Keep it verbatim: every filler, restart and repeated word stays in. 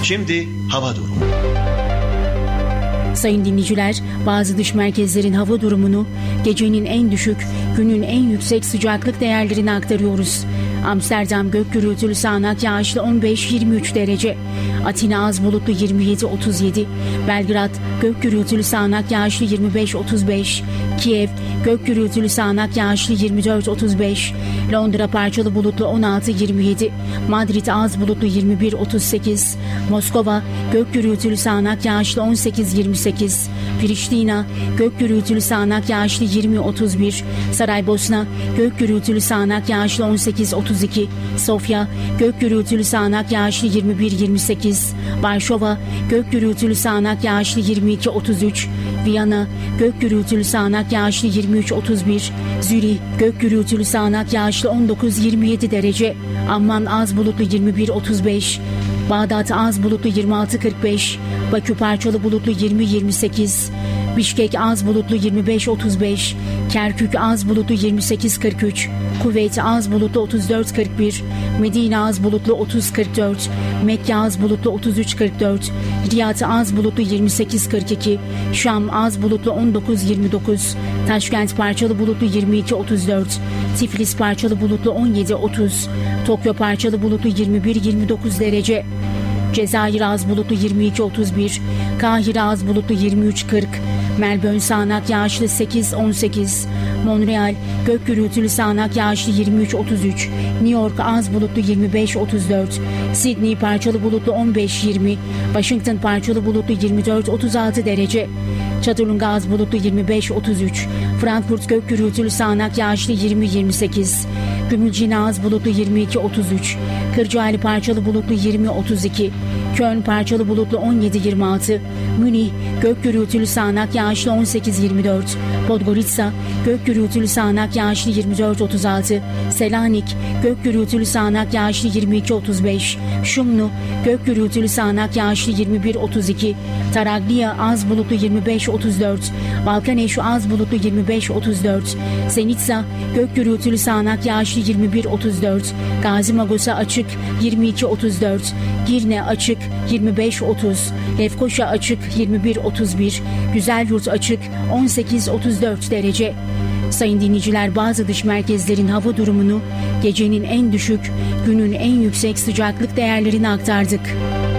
Şimdi hava durumu. Sayın dinleyiciler, bazı dış merkezlerin hava durumunu, gecenin en düşük, günün en yüksek sıcaklık değerlerini aktarıyoruz. Amsterdam gök gürültülü sağanak yağışlı on beş yirmi üç derece. Atina az bulutlu yirmi yedi otuz yedi. Belgrad gök gürültülü sağanak yağışlı yirmi beş otuz beş. Kiev gök gürültülü sağanak yağışlı yirmi dört otuz beş. Londra parçalı bulutlu on altı yirmi yedi. Madrid az bulutlu yirmi bir otuz sekiz. Moskova gök gürültülü sağanak yağışlı on sekiz yirmi sekiz. Priştina gök gürültülü sağanak yağışlı yirmi otuz bir. Saraybosna gök gürültülü sağanak yağışlı on sekiz otuz iki. Sofya gök gürültülü sağanak yağışlı yirmi bir yirmi sekiz. Varşova gök gürültülü sağanak yağışlı yirmi iki otuz üç. Viyana gök gürültülü sağanak yağışlı yirmi üç otuz bir. Zürih gök gürültülü sağanak yağışlı on dokuz yirmi yedi derece. Amman az bulutlu yirmi bir otuz beş. Bağdat az bulutlu yirmi altı kırk beş. Bakü parçalı bulutlu yirmi yirmi sekiz. Bişkek az bulutlu yirmi beş otuz beş. Kerkük az bulutlu yirmi sekiz kırk üç. Kuveyt az bulutlu otuz dört kırk bir. Medine az bulutlu otuz kırk dört. Mekke az bulutlu otuz üç kırk dört. Riyad az bulutlu yirmi sekiz kırk iki. Şam az bulutlu on dokuz yirmi dokuz. Taşkent parçalı bulutlu yirmi iki otuz dört. Tiflis parçalı bulutlu on yedi otuz. Tokyo parçalı bulutlu yirmi bir yirmi dokuz derece. Cezayir az bulutlu yirmi iki otuz bir. Kahire az bulutlu yirmi üç kırk. Melbourne sağanak yağışlı sekiz on sekiz. Montreal gök gürültülü sağanak yağışlı yirmi üç otuz üç. New York az bulutlu yirmi beş otuz dört. Sydney parçalı bulutlu on beş yirmi. Washington parçalı bulutlu yirmi dört otuz altı derece. Çatırlunga az bulutlu yirmi beş otuz üç. Frankfurt gök gürültülü sağanak yağışlı yirmi yirmi sekiz. Gümülcine az bulutlu yirmi iki otuz üç. Kırcaali parçalı bulutlu yirmi otuz iki. Köln parçalı bulutlu on yedi yirmi altı. Münih gök gürültülü sağanak yağışlı on sekiz yirmi dört. Podgorica gök gürültülü sağanak yağışlı yirmi dört otuz altı. Selanik gök gürültülü sağanak yağışlı yirmi iki otuz beş. Şumlu gök gürültülü sağanak yağışlı yirmi bir otuz iki. Taraglia az bulutlu yirmi beş otuz dört. Balkaneşu az bulutlu yirmi beş otuz dört. Zenitsa gök gürültülü sağanak yağışlı yirmi bir otuz dört. Gazi Magosa açık yirmi iki otuz dört. Girne açık yirmi beş otuz. Lefkoşa açık yirmi bir otuz bir. Güzelyurt açık on sekiz otuz dört derece. Sayın dinleyiciler, bazı dış merkezlerin hava durumunu, gecenin en düşük, günün en yüksek sıcaklık değerlerini aktardık.